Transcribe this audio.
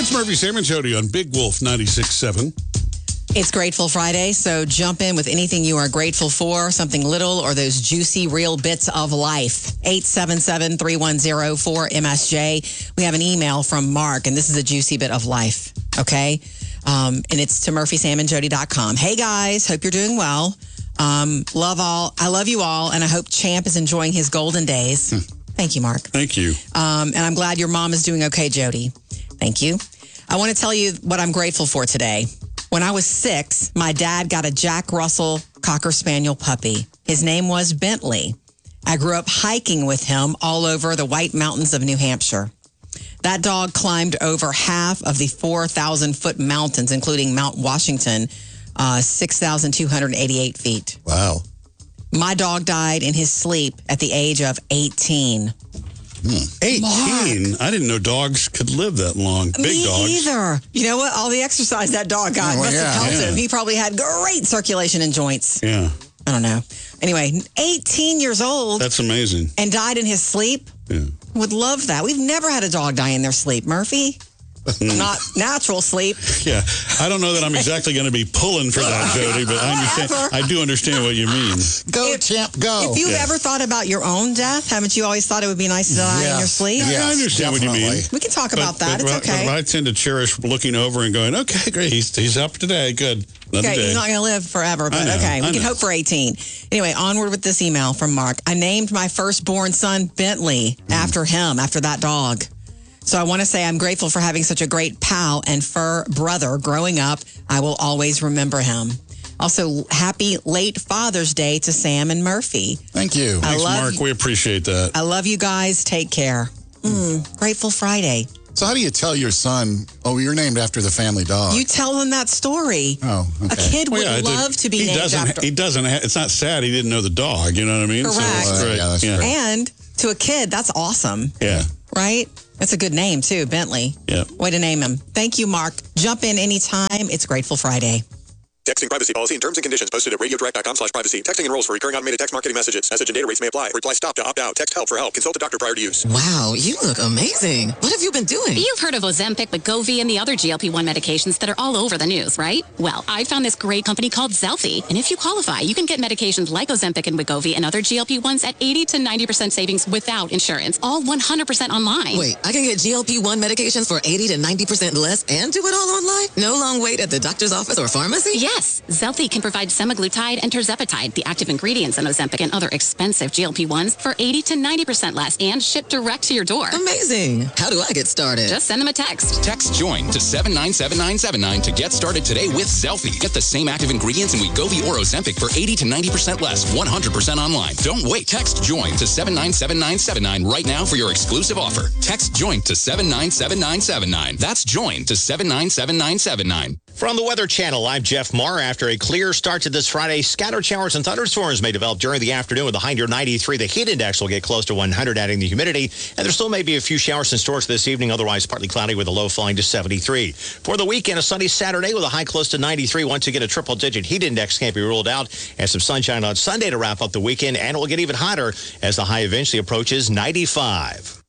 It's Murphy, Sam, and Jody on Big Wolf 96.7. It's Grateful Friday, so jump in with anything you are grateful for, something little or those juicy, real bits of life. 877-310-4MSJ. We have an email from Mark, and this is a juicy bit of life, okay? And it's to murphysamandjody.com. Hey, guys, hope you're doing well. I love you all, and I hope Champ is enjoying his golden days. Thank you, Mark. Thank you. And I'm glad your mom is doing okay, Jody. Thank you. I want to tell you what I'm grateful for today. When I was 6, my dad got a Jack Russell Cocker Spaniel puppy. His name was Bentley. I grew up hiking with him all over the White Mountains of New Hampshire. That dog climbed over half of the 4,000-foot mountains, including Mount Washington, 6,288 feet. Wow. My dog died in his sleep at the age of 18. 18? Mark. I didn't know dogs could live that long. Big Me dogs. either. You know what? All the exercise that dog got must have helped him. He probably had great circulation in joints. Yeah. I don't know. Anyway, 18 years old. That's amazing. And died in his sleep. Yeah. Would love that. We've never had a dog die in their sleep, Murphy. Not natural sleep. Yeah. I don't know that I'm exactly going to be pulling for that, Jody, but I do understand what you mean. Go, Champ, go. If you've ever thought about your own death, haven't you always thought it would be nice to die in your sleep? Yeah, I understand what you mean. We can talk about that. It's okay. But I tend to cherish looking over and going, okay, great. He's up today. Good. Okay, he's not going to live forever, but okay. We can hope for 18. Anyway, onward with this email from Mark. I named my firstborn son Bentley after him, after that dog. So I want to say I'm grateful for having such a great pal and fur brother growing up. I will always remember him. Also, happy late Father's Day to Sam and Murphy. Thanks, Mark. We appreciate that. I love you guys. Take care. Grateful Friday. So how do you tell your son, you're named after the family dog? You tell him that story. Oh, okay. A kid would love to be named after. He doesn't. It's not sad he didn't know the dog. You know what I mean? Correct. So that's great. Yeah, that's great. And to a kid, that's awesome. Yeah. Right? That's a good name, too, Bentley. Yeah. Way to name him. Thank you, Mark. Jump in anytime. It's Grateful Friday. Texting privacy policy and terms and conditions posted at radiodirect.com/privacy. Texting enrolls for recurring automated text marketing messages. Message and data rates may apply. Reply stop to opt out. Text help for help. Consult a doctor prior to use. Wow, you look amazing. What have you been doing? You've heard of Ozempic, Wegovy, and the other GLP-1 medications that are all over the news, right? Well, I found this great company called Zelfie. And if you qualify, you can get medications like Ozempic and Wegovy and other GLP-1s at 80 to 90% savings without insurance. All 100% online. Wait, I can get GLP-1 medications for 80 to 90% less and do it all online? No long wait at the doctor's office or pharmacy? Yes, Zelfie can provide semaglutide and tirzepatide, the active ingredients in Ozempic and other expensive GLP-1s, for 80 to 90% less and shipped direct to your door. Amazing. How do I get started? Just send them a text. Text JOIN to 797979 to get started today with Zelfie. Get the same active ingredients in Wegovy or Ozempic for 80 to 90% less, 100% online. Don't wait. Text JOIN to 797979 right now for your exclusive offer. Text JOIN to 797979. That's JOIN to 797979. From the Weather Channel, I'm Jeff Marr. After a clear start to this Friday, scattered showers and thunderstorms may develop during the afternoon with a high near 93. The heat index will get close to 100, adding the humidity. And there still may be a few showers and storms this evening, otherwise partly cloudy with a low falling to 73. For the weekend, a sunny Saturday with a high close to 93. Once again, a triple-digit heat index can't be ruled out. And some sunshine on Sunday to wrap up the weekend, and it will get even hotter as the high eventually approaches 95.